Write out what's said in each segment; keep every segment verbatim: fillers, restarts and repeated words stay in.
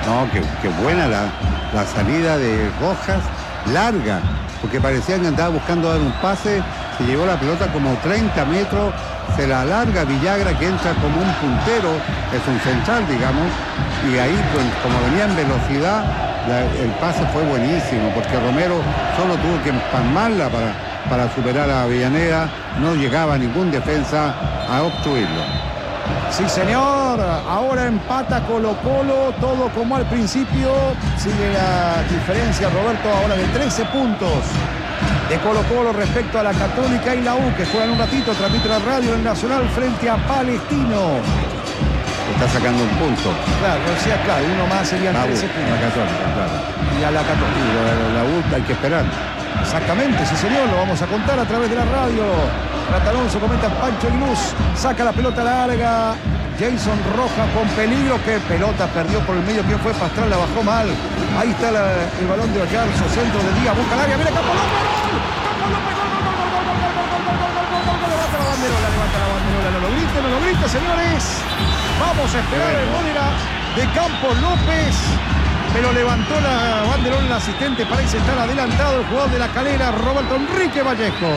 No, qué, qué buena la, la salida de Rojas, larga, porque parecía que andaba buscando dar un pase, se llevó la pelota como treinta metros, se la alarga Villagra, que entra como un puntero, es un central, digamos, y ahí, pues, como venía en velocidad, la, el pase fue buenísimo, porque Romero solo tuvo que empalmarla para, para superar a Avellaneda, no llegaba ningún defensa a obstruirlo. Sí, señor. Ahora empata Colo-Colo, todo como al principio. Sigue la diferencia, Roberto, ahora de trece puntos de Colo-Colo respecto a la Católica y la U, que juegan un ratito, transmite la radio en Nacional frente a Palestino. Está sacando un punto. Claro, o sea, claro, uno más serían la trece U, puntos. La Católica, claro. Y a la Católica. Y la, la U hay que esperar. Exactamente, sí señor, lo vamos a contar a través de la radio. Alonso comenta Pancho Aguiluz, saca la pelota larga, Jason Rojas con peligro, que pelota perdió por el medio, ¿quién fue? Pastrana, la bajó mal. Ahí está la, el balón de Oyarzo, centro de Díaz, busca el área, mira Campo López, Campo López, gol, gol, gol, gol, gol, gol, gol, gol, gol, levanta la banderola, levanta la banderola, no lo grite, no lo grite, señores. Vamos a esperar el gol de Campos López. Pero levantó la banderola el asistente, parece estar adelantado el jugador de la Calera, Roberto Enrique Vallejo.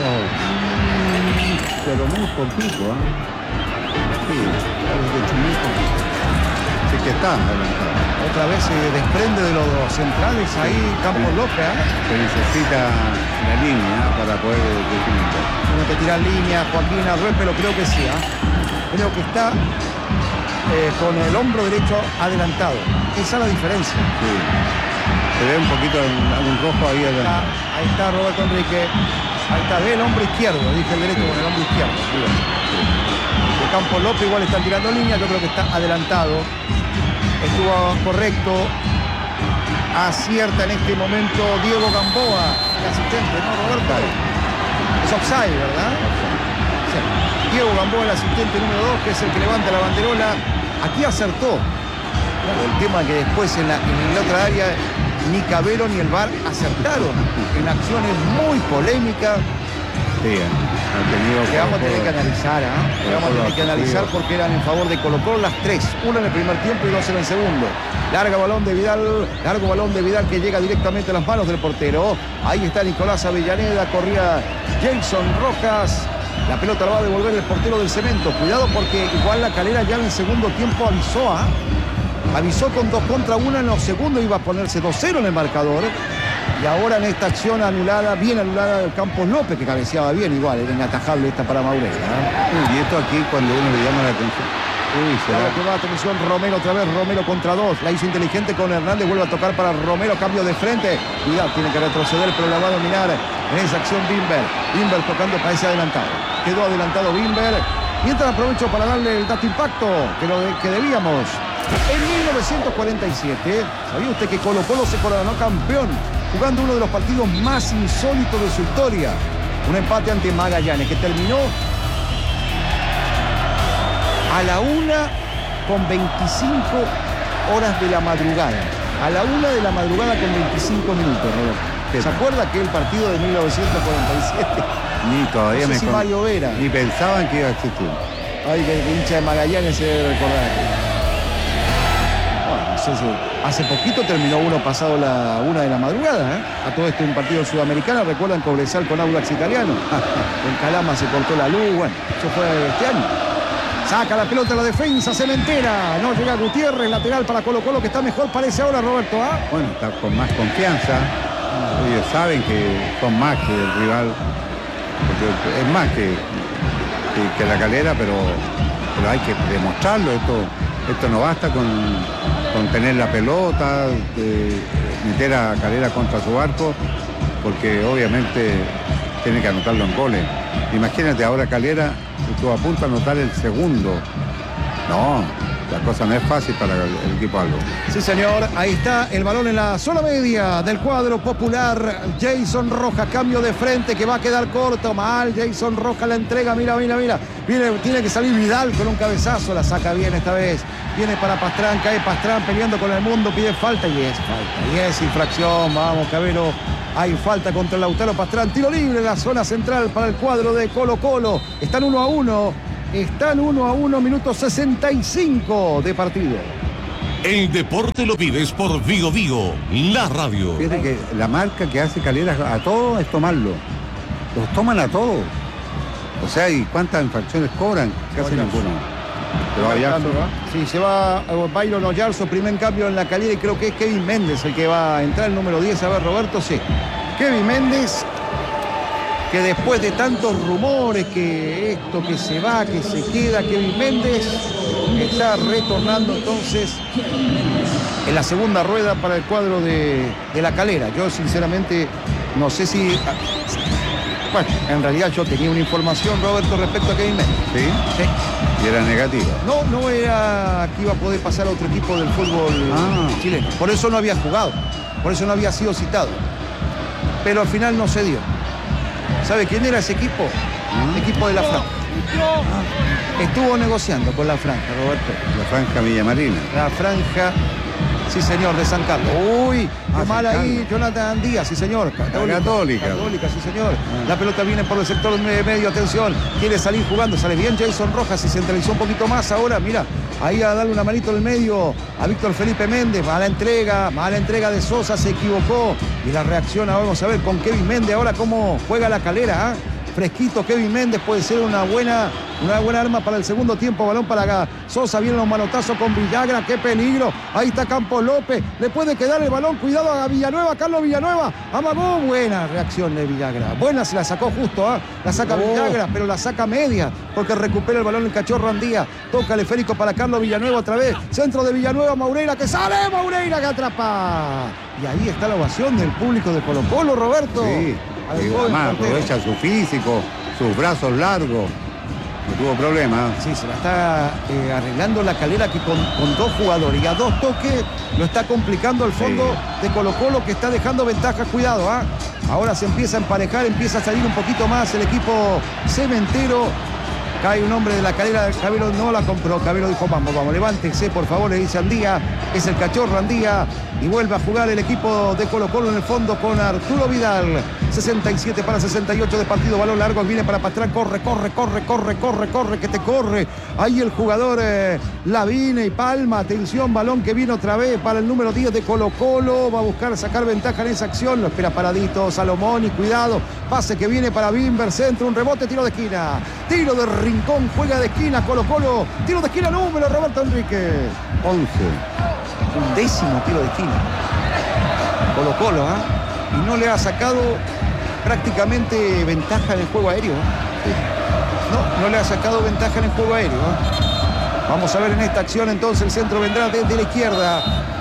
Pero muy poquito, ¿eh? Sí, muy poquito. Sí que está adelantado. Otra vez se desprende de los centrales ahí, sí. Campos López, ¿eh? Se necesita la línea para poder definir. Tiene que tirar línea, Joaquín Arrué, pero creo que sí, ¿eh? Creo que está eh, con el hombro derecho adelantado. Esa es la diferencia. Sí. Se ve un poquito algún rojo ahí. Ahí está, ahí está Roberto Enrique. Ahí está, ve el hombro izquierdo, dije el derecho sí. Con el hombro izquierdo. Sí. De Campos López igual están tirando línea, yo creo que está adelantado. Estuvo correcto. Acierta en este momento Diego Gamboa, el asistente, ¿no, Roberto? Es offside, ¿verdad? Sí. Diego Gamboa, el asistente número dos, que es el que levanta la banderola. Aquí acertó. El tema que después en la, en la otra área ni Cabero ni el V A R acertaron en acciones muy polémicas. Sí, han tenido que vamos a tener que analizar, ¿eh? Que vamos a tener que analizar porque eran en favor de Colo-Colo las tres. Una en el primer tiempo y dos en el segundo. Largo balón de Vidal, largo balón de Vidal que llega directamente a las manos del portero. Ahí está Nicolás Avellaneda, corría Jason Rojas. La pelota la va a devolver el portero del Cemento. Cuidado porque igual la Calera ya en el segundo tiempo avisó, ¿ah? ¿eh? Avisó con dos contra uno, en los segundos iba a ponerse dos cero en el marcador. Y ahora en esta acción anulada, bien anulada del Campos López, que cabeceaba bien igual, era inatajable esta para Maurella, ¿eh? Y esto aquí cuando uno le llama la atención. Uy, se Claro que va, atención, Romero otra vez, Romero contra dos. La hizo inteligente con Hernández, vuelve a tocar para Romero, cambio de frente. Cuidado, tiene que retroceder, pero la va a dominar en esa acción Bimber. Bimber tocando, parece adelantado. Quedó adelantado Bimber. Mientras aprovecho para darle el dato impacto que, lo de, que debíamos. En mil novecientos cuarenta y siete, ¿sabía usted que Colo-Colo se coronó campeón jugando uno de los partidos más insólitos de su historia? Un empate ante Magallanes que terminó a la una con veinticinco horas de la madrugada. A la una de la madrugada con veinticinco minutos, Roberto. ¿Se acuerda que el partido de mil novecientos cuarenta y siete? Ni todavía no sé me si con... Mario Vera. Ni pensaban que iba a existir. Ay, que hincha de Magallanes se debe recordar. Hace poquito terminó uno pasado la una de la madrugada, ¿eh? A todo esto un partido sudamericano, recuerdan Cobresal con Audax Italiano. En Calama se cortó la luz, bueno, eso fue este año. Saca la pelota a la defensa, Cementera. No llega Gutiérrez, lateral para Colo-Colo, que está mejor, parece ahora, Roberto, ¿ah? ¿eh? Bueno, está con más confianza. Ellos saben que son más que el rival. Porque es más que, que, que la Calera, pero, pero hay que demostrarlo. Esto, esto no basta con... con tener la pelota, de meter a Calera contra su arco, porque obviamente tiene que anotarlo en goles. Imagínate, ahora Calera estuvo a punto de anotar el segundo. No, la cosa no es fácil para el equipo algo. Sí, señor, ahí está el balón en la zona media del cuadro popular. Jason Rojas, cambio de frente que va a quedar corto, mal. Jason Rojas la entrega, mira, mira, mira. Viene, tiene que salir Vidal con un cabezazo, la saca bien esta vez. Viene para Pastrán, cae Pastrán peleando con el mundo, pide falta y es falta. Y es infracción, vamos, Cabero. Hay falta contra Lautaro Pastrán. Tiro libre en la zona central para el cuadro de Colo-Colo. Están uno a uno. Están uno a uno, minuto sesenta y cinco de partido. El deporte lo vives por Vigo Vigo, la radio. Fíjate que la marca que hace Calera a todos es tomarlo. Los toman a todos. O sea, ¿y cuántas infracciones cobran? Casi ninguno. Pero allá... Sí, se va uh, Byron Oyarzo, primer cambio en la Calera, y creo que es Kevin Méndez el que va a entrar, el número diez. A ver, Roberto, sí. Kevin Méndez, que después de tantos rumores, que esto, que se va, que se queda, Kevin Méndez está retornando entonces en la segunda rueda para el cuadro de, de la Calera. Yo sinceramente no sé si... Bueno, en realidad yo tenía una información, Roberto, respecto a Kevin Méndez. ¿Sí? Sí. Y era negativa. No, no era que iba a poder pasar a otro equipo del fútbol ah. chileno. Por eso no había jugado, por eso no había sido citado. Pero al final no se dio. ¿Sabe quién era ese equipo? Ah. El equipo de la Franja. Ah. Estuvo negociando con la Franja, Roberto. La Franja Villa Marina. La Franja, sí señor, de San Carlos. Uy, qué ah, mal ahí, Jonathan Díaz, sí señor. Católica. Católica, Católica, sí señor. Ah. La pelota viene por el sector medio, atención. Quiere salir jugando, sale bien Jason Rojas y centralizó un poquito más ahora, mira. Ahí a darle una manito en el medio a Víctor Felipe Méndez. Mala entrega, mala entrega de Sosa, se equivocó. Y la reacción ahora vamos a ver con Kevin Méndez ahora cómo juega la Calera, ¿eh? Fresquito Kevin Méndez, puede ser una buena, una buena arma para el segundo tiempo. Balón para acá. Sosa, viene los manotazos con Villagra, qué peligro. Ahí está Campos López, le puede quedar el balón, cuidado a Villanueva, Carlos Villanueva. Amagó, buena reacción de Villagra. Buena, se la sacó justo, ¿eh? La saca oh. Villagra, pero la saca media, porque recupera el balón el Cachorro Andía. Toca el esférico para Carlos Villanueva otra vez. Centro de Villanueva, Maureira, que sale, Maureira que atrapa. Y ahí está la ovación del público de Colo Colo, Roberto. Sí. Y además aprovecha su físico, sus brazos largos. No tuvo problema. Sí, se la está eh, arreglando la Calera, que con, con dos jugadores y a dos toques lo está complicando el fondo sí. de Colo Colo, que está dejando ventaja. Cuidado, ¿ah? ¿eh? Ahora se empieza a emparejar, empieza a salir un poquito más el equipo cementero. Cae un hombre de la Calera, Cabero no la compró. Cabero dijo, vamos, vamos, levántese, por favor, le dice Andía. Es el Cachorro Andía. Y vuelve a jugar el equipo de Colo Colo en el fondo con Arturo Vidal. sesenta y siete para sesenta y ocho de partido. Balón largo, viene para Pastrán. Corre, corre, corre, corre, corre, corre, que te corre. Ahí el jugador eh, Lavine y Palma. Atención, balón que viene otra vez para el número diez de Colo Colo. Va a buscar sacar ventaja en esa acción. Lo espera paradito Salomón y cuidado. Pase que viene para Bimber. Centro, un rebote, tiro de esquina. Tiro de rincón, juega de esquina Colo Colo. Tiro de esquina número Roberto Enrique. once. Un décimo tiro de esquina. Colo Colo, ¿ah? ¿eh? Y no le ha sacado prácticamente ventaja en el juego aéreo. ¿eh? No, no le ha sacado ventaja en el juego aéreo. ¿eh? Vamos a ver en esta acción entonces el centro vendrá desde la izquierda.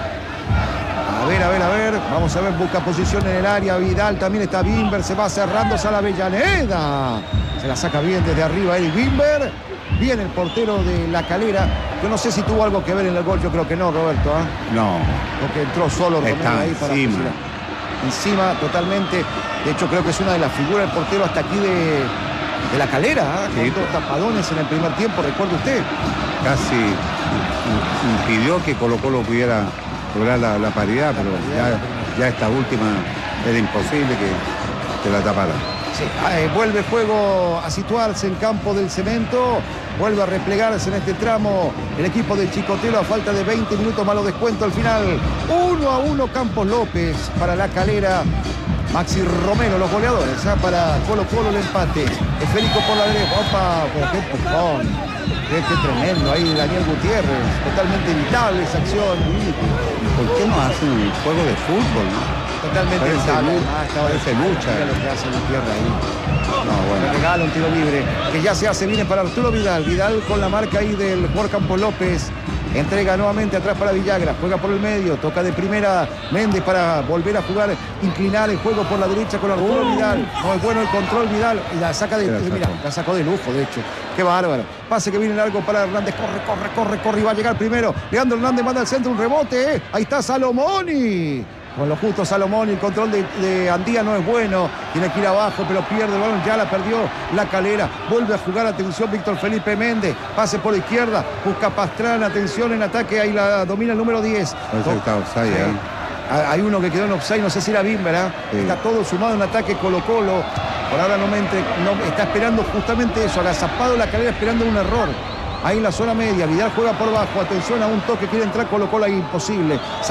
A ver, a ver, a ver. Vamos a ver, busca posición en el área. Vidal también está Bimber, se va cerrando a la Avellaneda. Se la saca bien desde arriba Eric Bimber. Bien el portero de la Calera. Yo no sé si tuvo algo que ver en el gol, yo creo que no, Roberto. ¿eh? No. Porque entró solo Romero ahí para encima. Encima, totalmente. De hecho, creo que es una de las figuras del portero hasta aquí de, de la Calera. ¿eh? Sí. Con dos tapadones en el primer tiempo, recuerde usted. Casi impidió que Colo Colo pudiera lograr la, la paridad, pero ya, ya esta última era imposible que, que la tapara. Sí, eh, vuelve el juego a situarse en campo del Cemento, vuelve a replegarse en este tramo el equipo de Chicotelo a falta de veinte minutos más los descuentos al final. Uno a uno Campos López para la Calera. Maxi Romero, los goleadores, ¿eh? Para Colo Colo el empate. Esférico por la derecha. Opa, pero qué empujón. Qué, qué tremendo ahí Daniel Gutiérrez. Totalmente evitable esa acción. ¿Por qué no hacen un juego de fútbol, no? Totalmente parece evitable. Lucha, Ah, parece lucha. Mira lo que hace Gutiérrez ahí. No, bueno. Le regala un tiro libre que ya se hace, viene para Arturo Vidal. Vidal con la marca ahí del jugador Campos López. Entrega nuevamente atrás para Villagra. Juega por el medio. Toca de primera Méndez para volver a jugar. Inclinar el juego por la derecha con Arturo uh. Vidal. No es bueno el control Vidal. Y la saca de. de mira, la sacó de lujo, de hecho. Qué bárbaro. Pase que viene largo para Hernández. Corre, corre, corre, corre. Y va a llegar primero. Leandro Hernández manda al centro un rebote. ¿eh? Ahí está Salomoni. Con lo justo Salomón, el control de, de Andía no es bueno. Tiene que ir abajo, pero pierde el balón. Ya la perdió la Calera. Vuelve a jugar, atención, Víctor Felipe Méndez. Pase por la izquierda. Busca Pastrana, atención en ataque. Ahí la domina el número diez. Está offside, sí. ¿eh? Hay uno que quedó en offside, no sé si era Bimber, ¿eh? Sí. Está todo sumado en ataque Colo Colo. Por ahora no me entre, no, está esperando justamente eso. Agazapado la Calera esperando un error. ahí en la zona media. Vidal juega por bajo, atención a un toque, quiere entrar Colo-Colo ahí, imposible.